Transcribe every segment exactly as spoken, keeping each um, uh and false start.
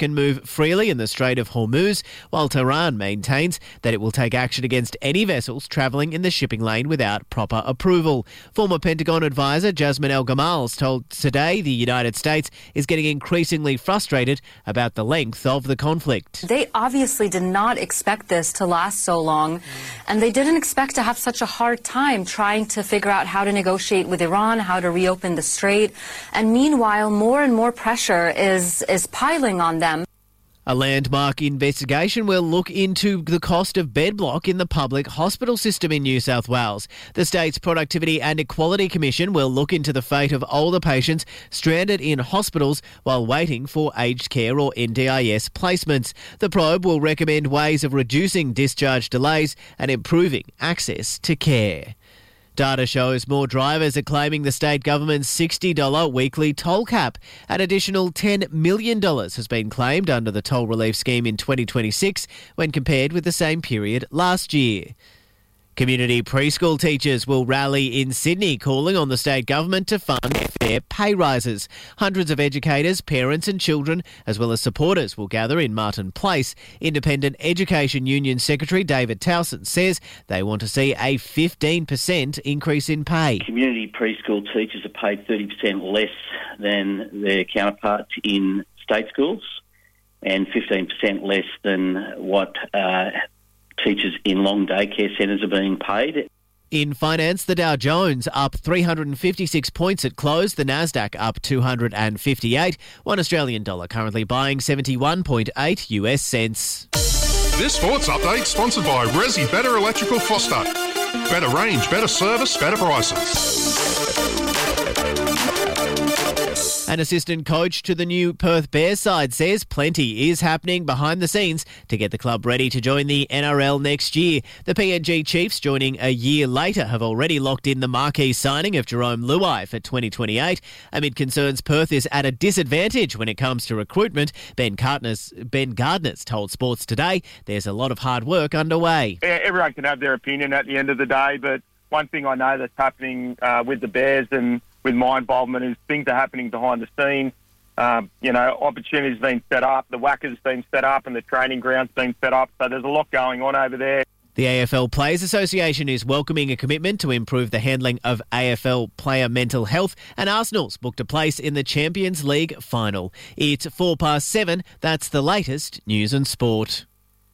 can move freely in the Strait of Hormuz, while Tehran maintains that it will take action against any vessels travelling in the shipping lane without proper approval. Former Pentagon advisor Jasmine El-Gamal told Today the United States is getting increasingly frustrated about the length of the conflict. They obviously did not expect this to last so long, and they didn't expect to have such a hard time trying to figure out how to negotiate with Iran, how to reopen the strait. And meanwhile, more and more pressure is, is piling on them. A landmark investigation will look into the cost of bed block in the public hospital system in New South Wales. The state's Productivity and Equality Commission will look into the fate of older patients stranded in hospitals while waiting for aged care or N D I S placements. The probe will recommend ways of reducing discharge delays and improving access to care. Data shows more drivers are claiming the state government's sixty dollars weekly toll cap. An additional ten million dollars has been claimed under the toll relief scheme in twenty twenty-six when compared with the same period last year. Community preschool teachers will rally in Sydney, calling on the state government to fund fair pay rises. Hundreds of educators, parents and children, as well as supporters, will gather in Martin Place. Independent Education Union Secretary David Towson says they want to see a fifteen percent increase in pay. Community preschool teachers are paid thirty percent less than their counterparts in state schools and fifteen percent less than what uh, teachers in long daycare centres are being paid. In finance, the Dow Jones up three hundred fifty-six points at close, the Nasdaq up two hundred fifty-eight, one Australian dollar currently buying seventy-one point eight US cents. This sports update sponsored by Resi Better Electrical Foster. Better range, better service, better prices. An assistant coach to the new Perth Bears side says plenty is happening behind the scenes to get the club ready to join the N R L next year. The P N G Chiefs, joining a year later, have already locked in the marquee signing of Jerome Luai for twenty twenty-eight. Amid concerns Perth is at a disadvantage when it comes to recruitment, Ben Gardner's, Ben Gardner's told Sports Today there's a lot of hard work underway. Everyone can have their opinion at the end of the day, but one thing I know that's happening uh, with the Bears and with my involvement is things are happening behind the scenes. Um, you know, opportunities being set up, the whackers being set up and the training grounds being set up. So there's a lot going on over there. The A F L Players Association is welcoming a commitment to improve the handling of A F L player mental health, and Arsenal's booked a place in the Champions League final. It's four past seven. That's the latest news and sport.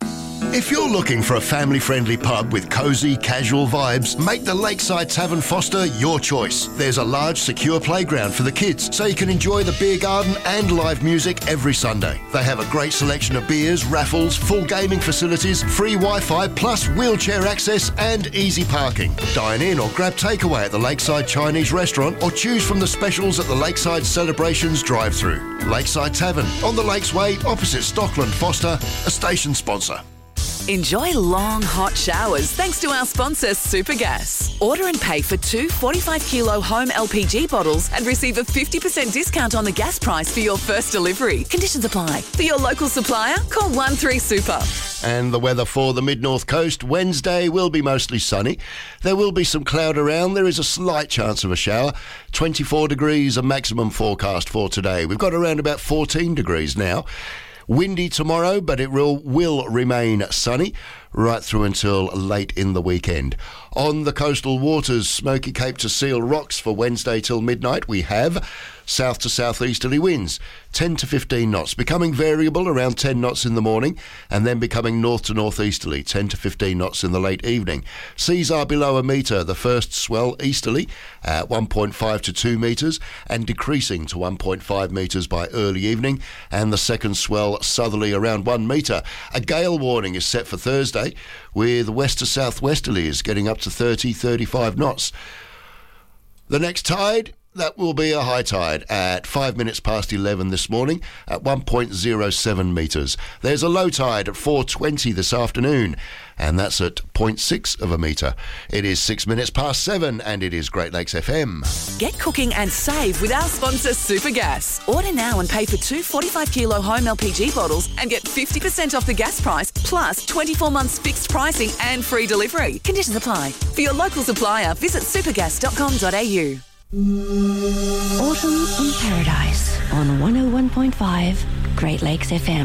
If you're looking for a family-friendly pub with cosy, casual vibes, make the Lakeside Tavern Foster your choice. There's a large, secure playground for the kids, so you can enjoy the beer garden and live music every Sunday. They have a great selection of beers, raffles, full gaming facilities, free Wi-Fi, plus wheelchair access and easy parking. Dine in or grab takeaway at the Lakeside Chinese Restaurant or choose from the specials at the Lakeside Celebrations drive-thru. Lakeside Tavern, on the Lakes Way, opposite Stockland Foster, a station sponsor. Enjoy long, hot showers thanks to our sponsor, Supergas. Order and pay for two forty-five kilo home L P G bottles and receive a fifty percent discount on the gas price for your first delivery. Conditions apply. For your local supplier, call one three super. And the weather for the mid-north coast, Wednesday will be mostly sunny. There will be some cloud around. There is a slight chance of a shower. twenty-four degrees a maximum forecast for today. We've got around about fourteen degrees now. Windy tomorrow, but it will, will remain sunny right through until late in the weekend. On the coastal waters, Smoky Cape to Seal Rocks for Wednesday till midnight, we have south to southeasterly winds, ten to fifteen knots, becoming variable around ten knots in the morning, and then becoming north to northeasterly, ten to fifteen knots in the late evening. Seas are below a metre, the first swell easterly at one point five to two metres, and decreasing to one point five metres by early evening, and the second swell southerly around one metre. A gale warning is set for Thursday, with west to southwesterlies getting up to thirty, thirty-five knots. The next tide, that will be a high tide at five minutes past eleven this morning at one point zero seven metres. There's a low tide at four twenty this afternoon, and that's at zero point six of a metre. It is six minutes past seven, and it is Great Lakes F M. Get cooking and save with our sponsor, Supergas. Order now and pay for two forty-five kilo home L P G bottles and get fifty percent off the gas price, plus twenty-four months fixed pricing and free delivery. Conditions apply. For your local supplier, visit supergas dot com dot a u. Autumn in Paradise on one oh one point five Great Lakes F M.